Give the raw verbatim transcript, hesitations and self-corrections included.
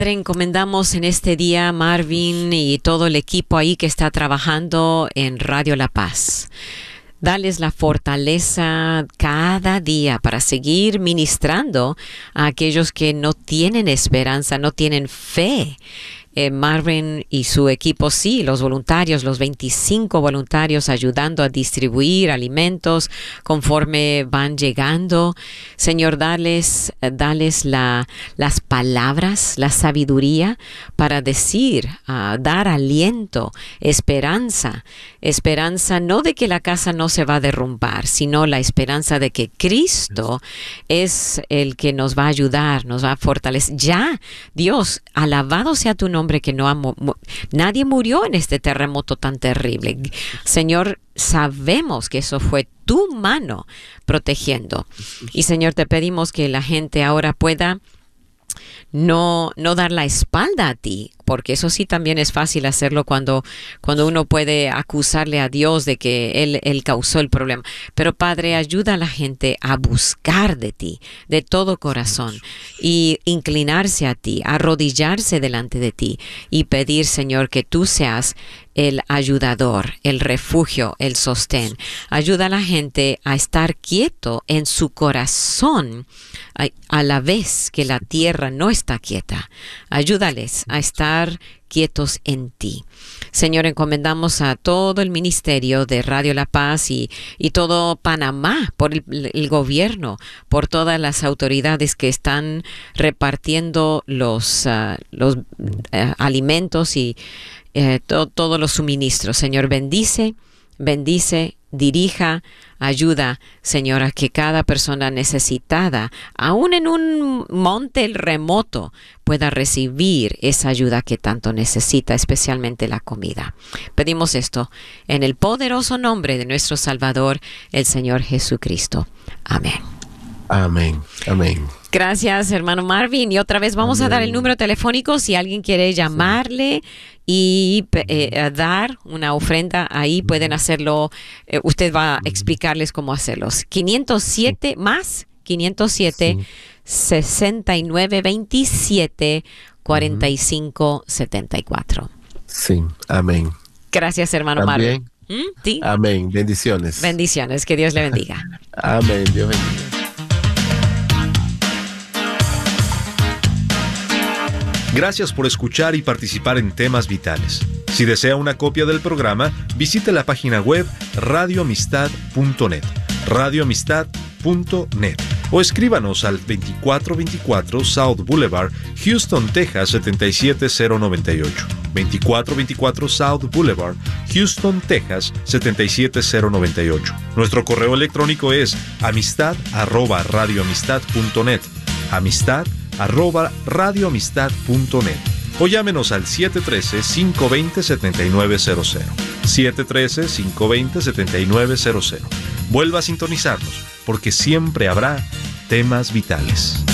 Encomendamos en este día a Marvin y todo el equipo ahí que está trabajando en Radio La Paz. Dales la fortaleza cada día para seguir ministrando a aquellos que no tienen esperanza, no tienen fe. Eh, Marvin y su equipo, sí, los voluntarios, los veinticinco voluntarios ayudando a distribuir alimentos conforme van llegando. Señor, dales, dales la, las palabras, la sabiduría para decir, uh, dar aliento, esperanza. Esperanza no de que la casa no se va a derrumbar, sino la esperanza de que Cristo es el que nos va a ayudar, nos va a fortalecer. Ya, Dios, alabado sea tu nombre. Hombre que no ha mu- nadie murió en este terremoto tan terrible. Señor, sabemos que eso fue tu mano protegiendo. Y Señor, te pedimos que la gente ahora pueda no, no dar la espalda a ti, porque eso sí también es fácil hacerlo cuando, cuando uno puede acusarle a Dios de que él, él causó el problema. Pero Padre, ayuda a la gente a buscar de ti, de todo corazón, y inclinarse a ti, arrodillarse delante de ti y pedir, Señor, que tú seas el ayudador, el refugio, el sostén. Ayuda a la gente a estar quieto en su corazón a, a la vez que la tierra no está quieta. Ayúdales a estar quietos en ti. Señor, encomendamos a todo el ministerio de Radio La Paz y, y todo Panamá, por el, el gobierno, por todas las autoridades que están repartiendo los, uh, los uh, alimentos y uh, to, todos los suministros. Señor, bendice, bendice, dirija, ayuda, Señora, que cada persona necesitada, aún en un monte remoto, pueda recibir esa ayuda que tanto necesita, especialmente la comida. Pedimos esto en el poderoso nombre de nuestro Salvador, el Señor Jesucristo. Amén. Amén. Amén. Gracias, hermano Marvin. Y otra vez vamos Amén. a dar el número telefónico si alguien quiere llamarle y eh, dar una ofrenda. Ahí pueden hacerlo. Eh, usted va a explicarles cómo hacerlos. quinientos siete más quinientos siete sí. sesenta y nueve veintisiete cuarenta y cinco setenta y cuatro. Sí, amén. Gracias, hermano ¿También? Marvin. ¿Mm? ¿Sí? Amén. Bendiciones. Bendiciones. Que Dios le bendiga. Amén. Dios bendiga. Gracias por escuchar y participar en Temas Vitales. Si desea una copia del programa, visite la página web radio amistad punto net, radio amistad punto net, o escríbanos al veinticuatro veinticuatro South Boulevard, Houston, Texas setenta y siete cero noventa y ocho. veinticuatro veinticuatro South Boulevard, Houston, Texas setenta y siete cero noventa y ocho. Nuestro correo electrónico es amistad arroba radio amistad punto net, amistad arroba radio amistad punto net, o llámenos al siete uno tres, cinco dos cero, siete nueve cero cero, siete uno tres, cinco dos cero, siete nueve cero cero. Vuelva a sintonizarnos, porque siempre habrá temas vitales.